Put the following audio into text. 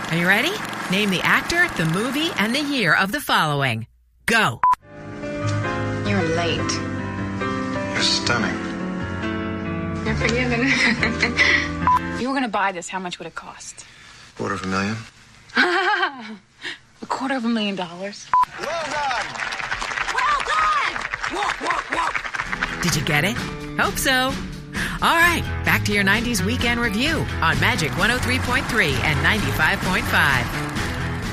Are you ready? Name the actor, the movie, and the year of the following. Go. You're late. You're stunning. You're forgiven. You were going to buy this. How much would it cost? $250,000. $250,000. Well done. Well done! Walk, walk, walk. Did you get it? Hope so. All right, back to your 90s weekend review on Magic 103.3 and 95.5.